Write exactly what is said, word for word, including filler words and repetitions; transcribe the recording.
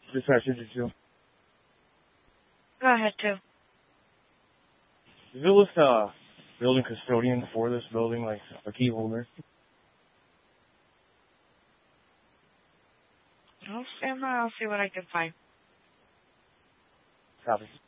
Dispatch engine two. Go ahead, too. Is it list uh building custodian for this building, like a key holder? I'll stand by. I'll see what I can find. Copy.